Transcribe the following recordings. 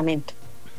departamento.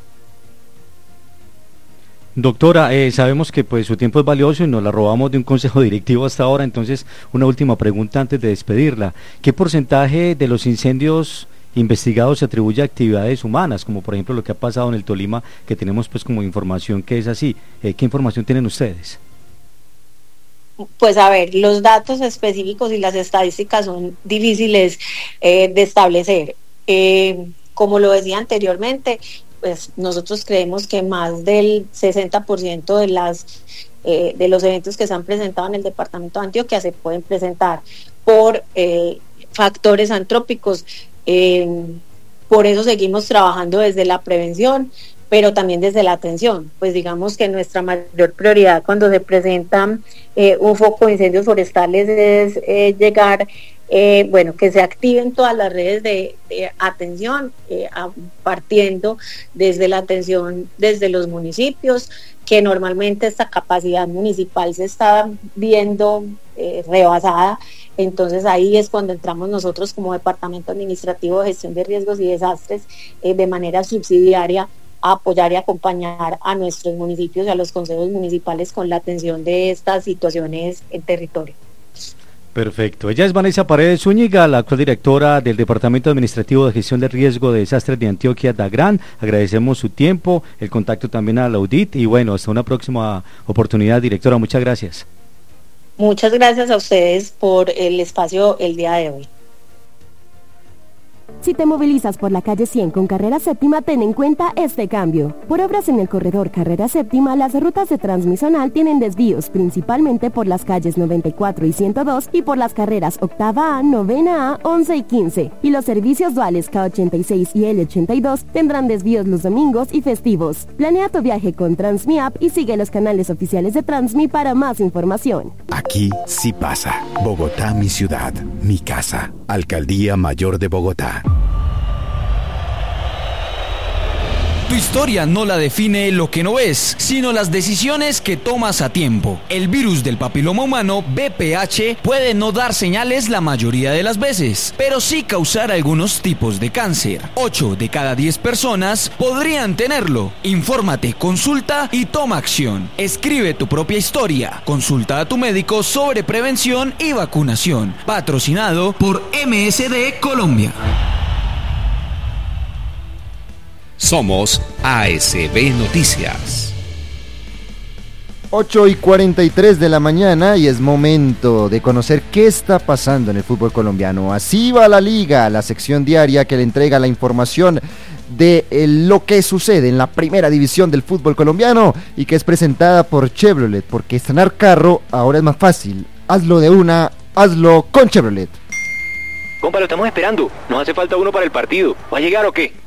Doctora, sabemos que pues su tiempo es valioso y nos la robamos de un consejo directivo hasta ahora, entonces una última pregunta antes de despedirla. ¿Qué porcentaje de los incendios investigados se atribuye a actividades humanas, como por ejemplo lo que ha pasado en el Tolima, que tenemos pues como información que es así? ¿Qué información tienen ustedes? Pues a ver, los datos específicos y las estadísticas son difíciles de establecer. Como lo decía anteriormente, pues nosotros creemos que más del 60% de los eventos que se han presentado en el departamento de Antioquia se pueden presentar por factores antrópicos. Por eso seguimos trabajando desde la prevención, pero también desde la atención. Pues digamos que nuestra mayor prioridad cuando se presenta un foco de incendios forestales es llegar, que se activen todas las redes de atención, partiendo desde la atención desde los municipios, que normalmente esta capacidad municipal se está viendo rebasada. Entonces ahí es cuando entramos nosotros como Departamento Administrativo de Gestión de Riesgos y Desastres de manera subsidiaria a apoyar y acompañar a nuestros municipios y a los consejos municipales con la atención de estas situaciones en territorio. Perfecto. Ella es Vanessa Paredes Zúñiga, la actual directora del Departamento Administrativo de Gestión de Riesgo de Desastres de Antioquia, DAGRAN. Agradecemos su tiempo, el contacto también a la UDIT y bueno, hasta una próxima oportunidad, directora. Muchas gracias. Muchas gracias a ustedes por el espacio el día de hoy. Si te movilizas por la calle 100 con Carrera Séptima, ten en cuenta este cambio. Por obras en el corredor Carrera Séptima, las rutas de Transmisional tienen desvíos, principalmente por las calles 94 y 102 y por las carreras Octava A, Novena A, 11 y 15. Y los servicios duales K86 y L82 tendrán desvíos los domingos y festivos. Planea tu viaje con Transmi App y sigue los canales oficiales de Transmi para más información. Aquí sí pasa. Bogotá, mi ciudad, mi casa. Alcaldía Mayor de Bogotá. Tu historia no la define lo que no ves, sino las decisiones que tomas a tiempo. El virus del papiloma humano, VPH, puede no dar señales la mayoría de las veces, pero sí causar algunos tipos de cáncer. 8 de cada 10 personas podrían tenerlo. Infórmate, consulta y toma acción. Escribe tu propia historia. Consulta a tu médico sobre prevención y vacunación. Patrocinado por MSD Colombia. Somos ASB Noticias. 8:43 de la mañana y es momento de conocer qué está pasando en el fútbol colombiano. Así va la liga, la sección diaria que le entrega la información de lo que sucede en la primera división del fútbol colombiano y que es presentada por Chevrolet, porque estrenar carro ahora es más fácil. Hazlo de una, hazlo con Chevrolet. Compa, lo estamos esperando. Nos hace falta uno para el partido. ¿Va a llegar o qué?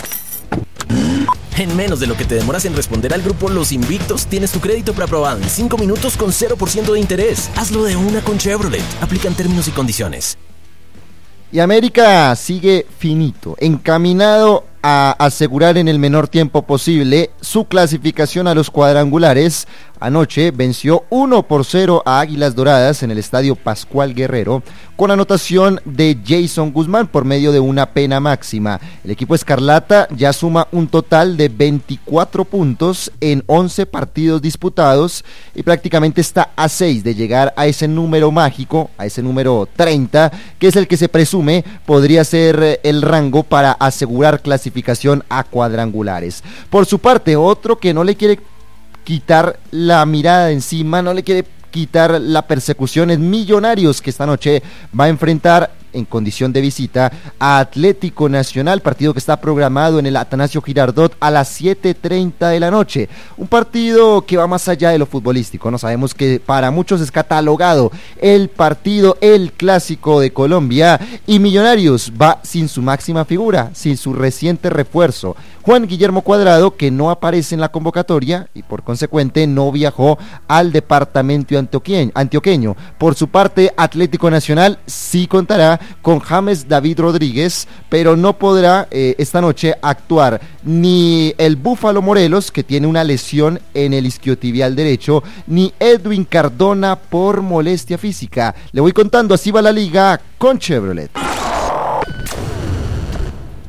En menos de lo que te demoras en responder al grupo Los Invictos, tienes tu crédito preaprobado en 5 minutos con 0% de interés. Hazlo de una con Chevrolet. Aplican términos y condiciones. Y América sigue finito, encaminado a asegurar en el menor tiempo posible su clasificación a los cuadrangulares. Anoche venció 1-0 a Águilas Doradas en el estadio Pascual Guerrero, con anotación de Jason Guzmán por medio de una pena máxima. El equipo escarlata ya suma un total de 24 puntos en 11 partidos disputados y prácticamente está a 6 de llegar a ese número mágico, a ese número 30, que es el que se presume podría ser el rango para asegurar clasificación a cuadrangulares. Por su parte, otro que no le quiere quitar la mirada de encima, no le quiere quitar la persecución es Millonarios, que esta noche va a enfrentar en condición de visita a Atlético Nacional, partido que está programado en el Atanasio Girardot a las 7:30 de la noche, un partido que va más allá de lo futbolístico, no sabemos que para muchos es catalogado el partido, el clásico de Colombia, y Millonarios va sin su máxima figura, sin su reciente refuerzo, Juan Guillermo Cuadrado, que no aparece en la convocatoria y por consecuente no viajó al departamento antioqueño. Por su parte, Atlético Nacional sí contará con James David Rodríguez, pero no podrá esta noche actuar ni el Búfalo Morelos, que tiene una lesión en el isquiotibial derecho, ni Edwin Cardona por molestia física. Le voy contando, así va la liga con Chevrolet.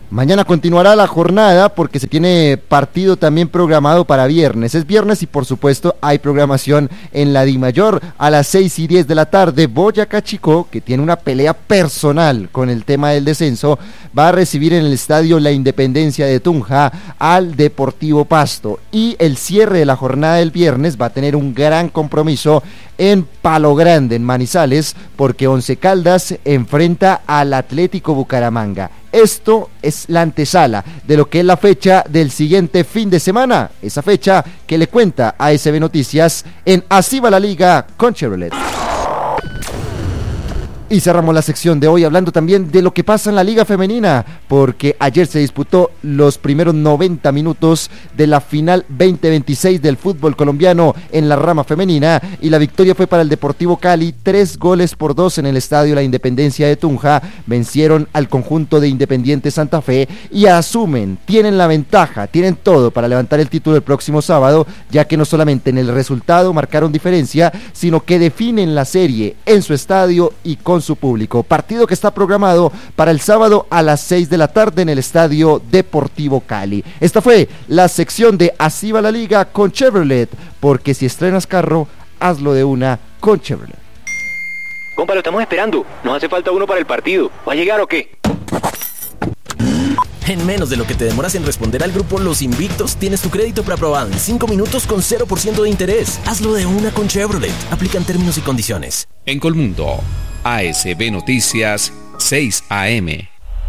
Mañana continuará la jornada porque se tiene partido también programado para viernes. Es viernes y por supuesto hay programación en la Dimayor a las 6:10 de la tarde. Boyacá Chicó, que tiene una pelea personal con el tema del descenso, va a recibir en el estadio La Independencia de Tunja al Deportivo Pasto. Y el cierre de la jornada del viernes va a tener un gran compromiso en Palo Grande, en Manizales, porque Once Caldas enfrenta al Atlético Bucaramanga. Esto es la antesala de lo que es la fecha del siguiente fin de semana, esa fecha que le cuenta a ASB Noticias en Así va la Liga con Chevrolet. Y cerramos la sección de hoy hablando también de lo que pasa en la Liga Femenina, porque ayer se disputó los primeros 90 minutos de la final 2026 del fútbol colombiano en la rama femenina, y la victoria fue para el Deportivo Cali, 3-2 en el estadio La Independencia de Tunja. Vencieron al conjunto de Independiente Santa Fe y tienen la ventaja, tienen todo para levantar el título el próximo sábado, ya que no solamente en el resultado marcaron diferencia, sino que definen la serie en su estadio y con su público. Partido que está programado para el sábado a las 6 de la tarde en el Estadio Deportivo Cali. Esta fue la sección de Así va la Liga con Chevrolet, porque si estrenas carro, hazlo de una con Chevrolet. Compa, lo estamos esperando. Nos hace falta uno para el partido. ¿Va a llegar o qué? En menos de lo que te demoras en responder al grupo Los Invictos, tienes tu crédito preaprobado en 5 minutos con 0% de interés. Hazlo de una con Chevrolet. Aplican términos y condiciones. En Colmundo, ASB Noticias, 6 AM.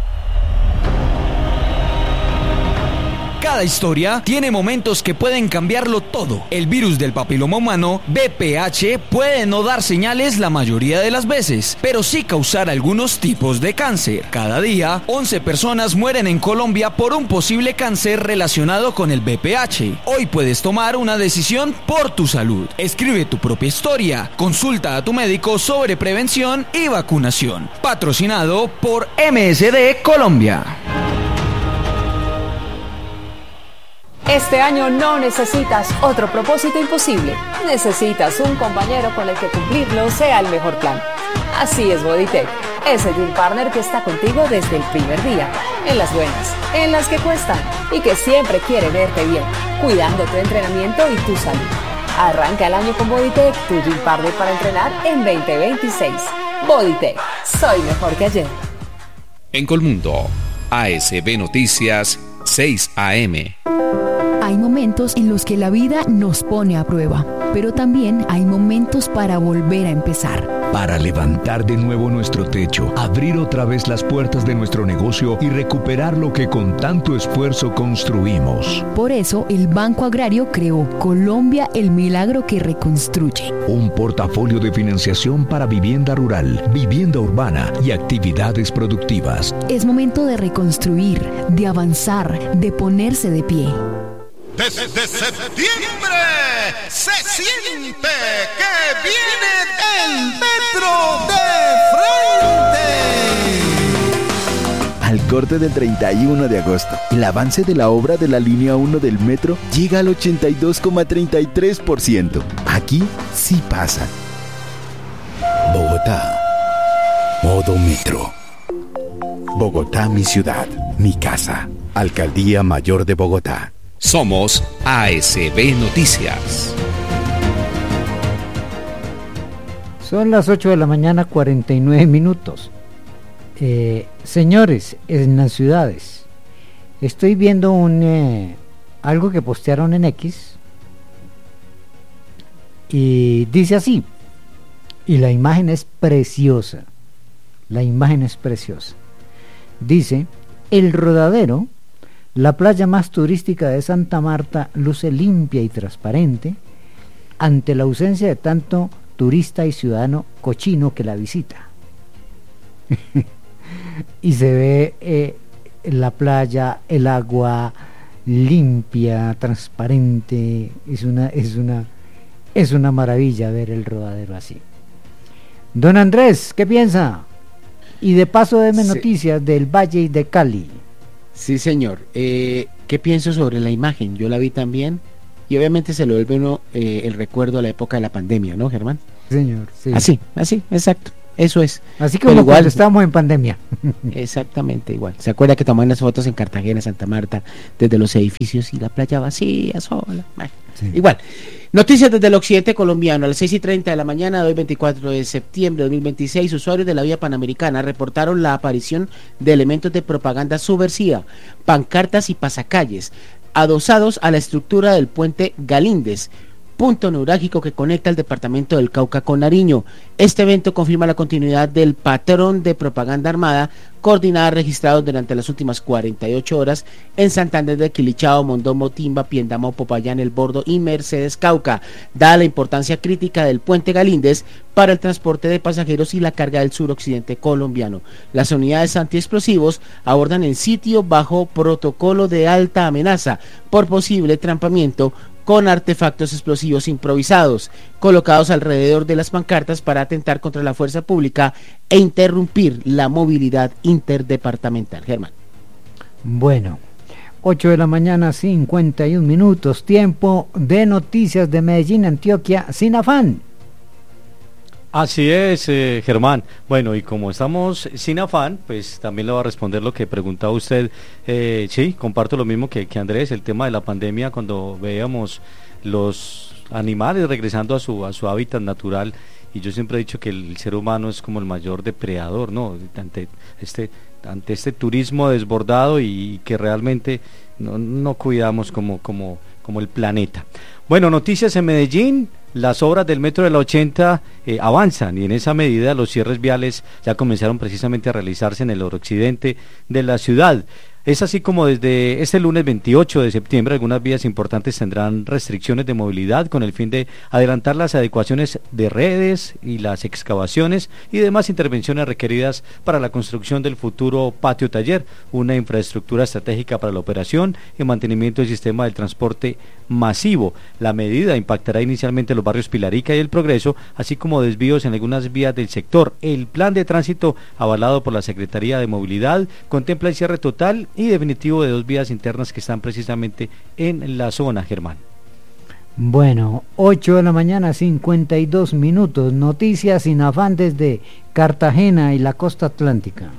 Cada historia tiene momentos que pueden cambiarlo todo. El virus del papiloma humano, VPH, puede no dar señales la mayoría de las veces, pero sí causar algunos tipos de cáncer. Cada día, 11 personas mueren en Colombia por un posible cáncer relacionado con el VPH. Hoy puedes tomar una decisión por tu salud. Escribe tu propia historia. Consulta a tu médico sobre prevención y vacunación. Patrocinado por MSD Colombia. Este año no necesitas otro propósito imposible. Necesitas un compañero con el que cumplirlo sea el mejor plan. Así es Bodytech, ese Gym Partner que está contigo desde el primer día, en las buenas, en las que cuestan y que siempre quiere verte bien, cuidando tu entrenamiento y tu salud. Arranca el año con Bodytech, tu Gym Partner para entrenar en 2026. Bodytech, soy mejor que ayer. En Colmundo, ASB Noticias, 6 AM. Hay momentos en los que la vida nos pone a prueba, pero también hay momentos para volver a empezar. Para levantar de nuevo nuestro techo, abrir otra vez las puertas de nuestro negocio y recuperar lo que con tanto esfuerzo construimos. Por eso, el Banco Agrario creó Colombia, el milagro que reconstruye. Un portafolio de financiación para vivienda rural, vivienda urbana y actividades productivas. Es momento de reconstruir, de avanzar, de ponerse de pie. Desde septiembre se siente que viene el metro de frente. Al corte del 31 de agosto, el avance de la obra de la línea 1 del metro llega al 82,33%. Aquí sí pasa. Bogotá, modo metro. Bogotá, mi ciudad, mi casa. Alcaldía Mayor de Bogotá. Somos ASB Noticias. Son las 8 de la mañana, 49 minutos. Señores, en las ciudades, estoy viendo algo que postearon en X y dice así, y la imagen es preciosa. Dice: el Rodadero, la playa más turística de Santa Marta, luce limpia y transparente ante la ausencia de tanto turista y ciudadano cochino que la visita. Y se ve la playa, el agua limpia, transparente. Es una maravilla ver el Rodadero así. Don Andrés, ¿qué piensa? Y de paso deme noticias del Valle y de Cali. Sí, señor. ¿Qué pienso sobre la imagen? Yo la vi también y obviamente se le vuelve uno el recuerdo a la época de la pandemia, ¿no, Germán? Señor, sí. Así, exacto. Eso es. Así como Pero igual, cuando estábamos en pandemia. Exactamente igual. ¿Se acuerda que tomamos las fotos en Cartagena, Santa Marta, desde los edificios y la playa vacía, sola? Bueno, sí. Igual. Noticias desde el occidente colombiano. A las 6:30 de la mañana de hoy, 24 de septiembre de 2026, usuarios de la vía panamericana reportaron la aparición de elementos de propaganda subversiva, pancartas y pasacalles, adosados a la estructura del puente Galíndez, punto neurálgico que conecta el departamento del Cauca con Nariño. Este evento confirma la continuidad del patrón de propaganda armada coordinada registrado durante las últimas 48 horas en Santander de Quilichao, Mondombo, Timba, Piendamó, Popayán, El Bordo y Mercedes Cauca, dada la importancia crítica del puente Galíndez para el transporte de pasajeros y la carga del suroccidente colombiano. Las unidades antiexplosivos abordan el sitio bajo protocolo de alta amenaza por posible trampamiento con artefactos explosivos improvisados, colocados alrededor de las pancartas para atentar contra la fuerza pública e interrumpir la movilidad interdepartamental. Germán. Bueno, 8 de la mañana, 51 minutos, tiempo de noticias de Medellín, Antioquia, sin afán. Así es, Germán. Bueno, y como estamos sin afán, pues también le voy a responder lo que preguntaba usted. Sí, comparto lo mismo que Andrés, el tema de la pandemia, cuando veíamos los animales regresando a su hábitat natural, y yo siempre he dicho que el ser humano es como el mayor depredador, ¿no? Ante este turismo desbordado y que realmente no cuidamos como el planeta. Bueno, noticias en Medellín. Las obras del metro de la 80 avanzan, y en esa medida los cierres viales ya comenzaron precisamente a realizarse en el noroccidente de la ciudad. Es así como desde este lunes 28 de septiembre algunas vías importantes tendrán restricciones de movilidad con el fin de adelantar las adecuaciones de redes y las excavaciones y demás intervenciones requeridas para la construcción del futuro patio taller, una infraestructura estratégica para la operación y mantenimiento del sistema del transporte masivo. La medida impactará inicialmente los barrios Pilarica y El Progreso, así como desvíos en algunas vías del sector. El plan de tránsito avalado por la Secretaría de Movilidad contempla el cierre total y definitivo de 2 vías internas que están precisamente en la zona, Germán. Bueno, 8 de la mañana, 52 minutos, noticias sin afán desde Cartagena y la costa atlántica.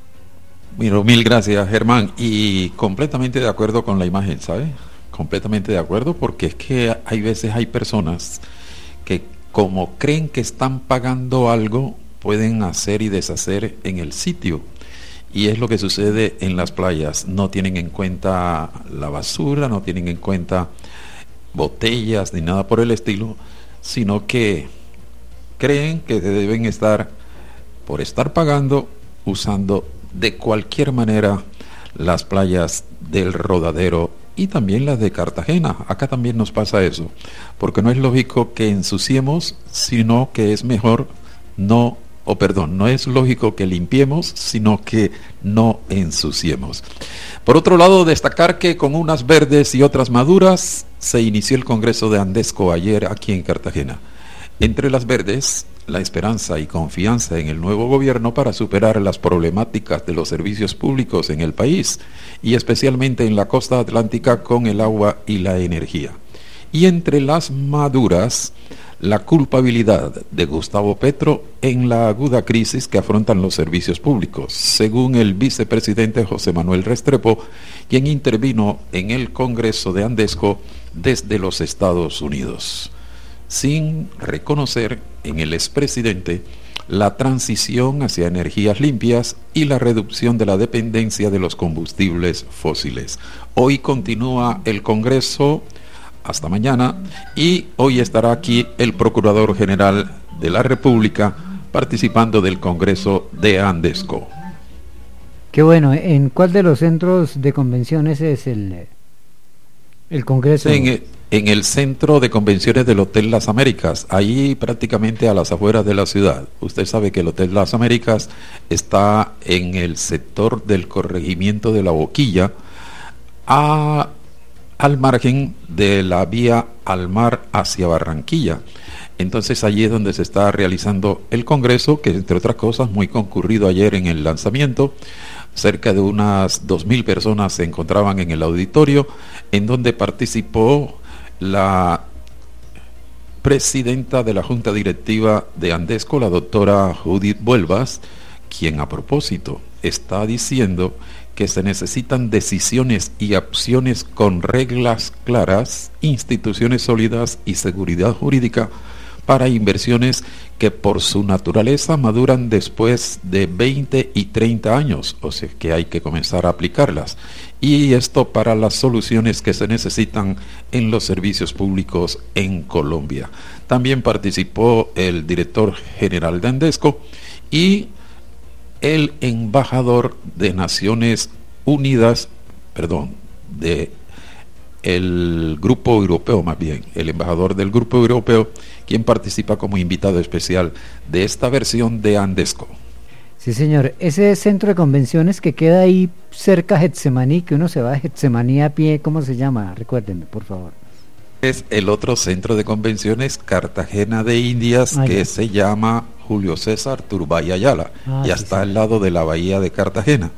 Bueno, mil gracias, Germán, y completamente de acuerdo con la imagen, ¿sabe? Completamente de acuerdo, porque es que hay personas que, como creen que están pagando algo, pueden hacer y deshacer en el sitio. Y es lo que sucede en las playas. No tienen en cuenta la basura, no tienen en cuenta botellas ni nada por el estilo, sino que creen que deben estar, por estar pagando, usando de cualquier manera las playas del Rodadero y también las de Cartagena. Acá también nos pasa eso, porque no es lógico que ensuciemos, sino que es mejor no es lógico que limpiemos, sino que no ensuciemos. Por otro lado, destacar que con unas verdes y otras maduras se inició el Congreso de Andesco ayer aquí en Cartagena. Entre las verdes, la esperanza y confianza en el nuevo gobierno para superar las problemáticas de los servicios públicos en el país, y especialmente en la costa atlántica con el agua y la energía. Y entre las maduras, la culpabilidad de Gustavo Petro en la aguda crisis que afrontan los servicios públicos, según el vicepresidente José Manuel Restrepo, quien intervino en el Congreso de Andesco desde los Estados Unidos, sin reconocer en el expresidente la transición hacia energías limpias y la reducción de la dependencia de los combustibles fósiles. Hoy continúa el Congreso hasta mañana, y hoy estará aquí el Procurador General de la República participando del Congreso de Andesco. Qué bueno. ¿En cuál de los centros de convenciones es el Congreso? En el Centro de Convenciones del Hotel Las Américas, ahí prácticamente a las afueras de la ciudad. Usted sabe que el Hotel Las Américas está en el sector del corregimiento de La Boquilla, al margen de la vía al mar hacia Barranquilla. Entonces allí es donde se está realizando el Congreso, que entre otras cosas muy concurrido ayer en el lanzamiento. Cerca de unas 2.000 personas se encontraban en el auditorio, en donde participó la presidenta de la Junta Directiva de Andesco, la doctora Judith Vuelvas, quien a propósito está diciendo que se necesitan decisiones y acciones con reglas claras, instituciones sólidas y seguridad jurídica para inversiones que por su naturaleza maduran después de 20 y 30 años, o sea que hay que comenzar a aplicarlas. Y esto para las soluciones que se necesitan en los servicios públicos en Colombia. También participó el director general de Andesco y el embajador de Naciones Unidas, de el Grupo Europeo, más bien, el embajador del Grupo Europeo, quien participa como invitado especial de esta versión de Andesco. Sí, señor. Ese centro de convenciones que queda ahí cerca de Getsemaní, que uno se va de Getsemaní a pie, ¿cómo se llama? Recuérdenme, por favor. Es el otro centro de convenciones, Cartagena de Indias, que se llama Julio César Turbay Ayala. Ya está al lado de la bahía de Cartagena.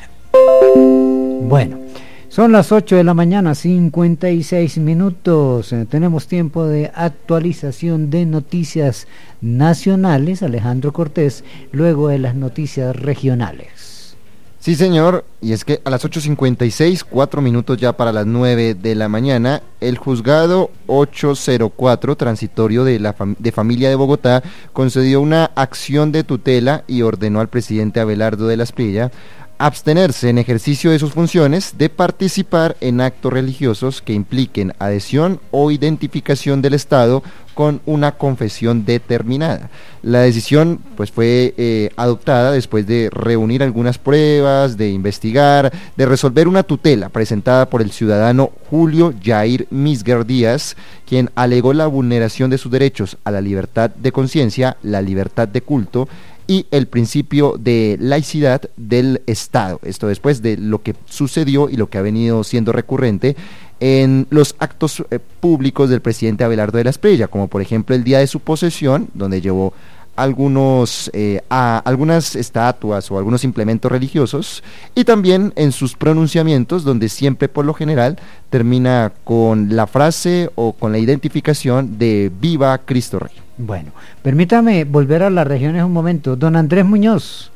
Bueno, son las 8 de la mañana, 56 minutos. Tenemos tiempo de actualización de noticias nacionales. Alejandro Cortés, luego de las noticias regionales. Sí, señor, y es que a las 8:56, 4 minutos ya para las 9 de la mañana, el juzgado 804 transitorio de familia de Bogotá concedió una acción de tutela y ordenó al presidente Abelardo de la Espriella abstenerse en ejercicio de sus funciones de participar en actos religiosos que impliquen adhesión o identificación del Estado con una confesión determinada. La decisión pues fue adoptada después de reunir algunas pruebas, de investigar, de resolver una tutela presentada por el ciudadano Julio Jair Misger Díaz, quien alegó la vulneración de sus derechos a la libertad de conciencia, la libertad de culto y el principio de laicidad del Estado. Esto después de lo que sucedió y lo que ha venido siendo recurrente en los actos públicos del presidente Abelardo de la Espriella, como por ejemplo el día de su posesión, donde llevó algunas estatuas o algunos implementos religiosos, y también en sus pronunciamientos, donde siempre por lo general termina con la frase o con la identificación de Viva Cristo Rey. Bueno, permítame volver a las regiones un momento. Don Andrés Muñoz.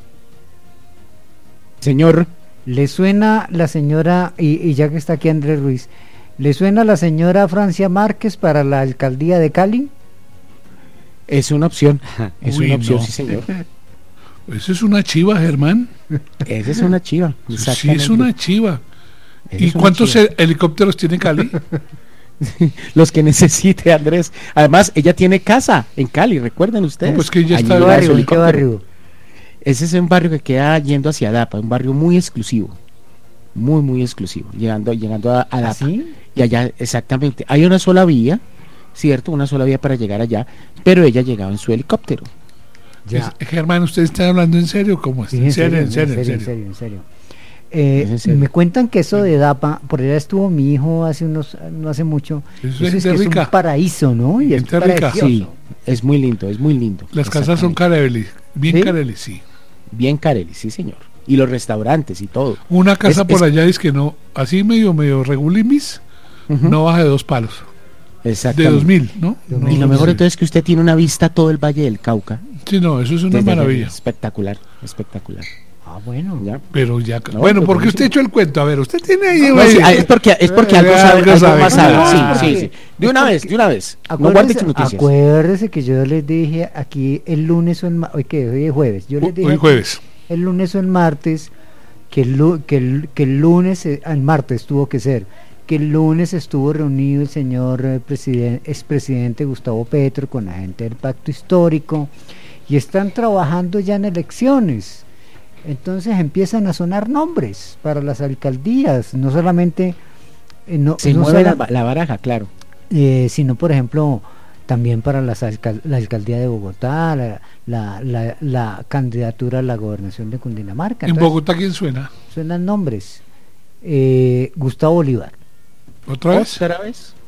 Señor. ¿Le suena la señora, y ya que está aquí Andrés Ruiz, ¿le suena la señora Francia Márquez para la alcaldía de Cali? Es una opción. Es una opción, sí, señor. Esa es una chiva, Germán. Esa es una chiva. Sí, es una chiva. ¿Y cuántos helicópteros tiene Cali? Los que necesite, Andrés. Además, ella tiene casa en Cali, recuerden ustedes. No, pues que ella está ¿en qué barrio? Ese es un barrio que queda yendo hacia Adapa, un barrio muy exclusivo. Muy, muy exclusivo. Llegando a Adapa. ¿Sí? Y allá, exactamente. Hay una sola vía, ¿cierto? Una sola vía para llegar allá, pero ella llegaba en su helicóptero. Germán, ¿usted está hablando en serio? ¿Cómo es? Sí, en serio. Me cuentan que eso de Dapa, por allá estuvo mi hijo no hace mucho. Eso es un paraíso, ¿no? Y es precioso. Sí, es muy lindo, es muy lindo. Las casas son Carelli, bien Carelli, sí. Bien Carelli, sí, señor. Y los restaurantes y todo. Una casa por allá es que no, así medio regulimis, no baja de 2 palos. Exactamente. De 2000, ¿no? Y lo mejor de todo es que usted tiene una vista a todo el Valle del Cauca. Sí, no, eso es una maravilla. Espectacular. Ah, bueno. Ya. Pero ya, no, bueno, porque usted echó el cuento. A ver, usted tiene ahí. No, sí, es porque algo sabe. Sí. De una vez. No guarde tus noticias. Acuérdese que yo les dije aquí el lunes o el martes. Hoy es jueves. Yo les dije hoy jueves. El lunes o el martes que el lunes, el martes tuvo que ser. Que el lunes estuvo reunido el señor expresidente Gustavo Petro con la gente del Pacto Histórico y están trabajando ya en elecciones. Entonces empiezan a sonar nombres para las alcaldías, no solamente se mueve la baraja, claro, sino por ejemplo también para la alcaldía de Bogotá, la candidatura a la gobernación de Cundinamarca. Entonces, ¿en Bogotá quién suena? Suenan nombres. Gustavo Bolívar. ¿Otra vez? ¿Otra vez?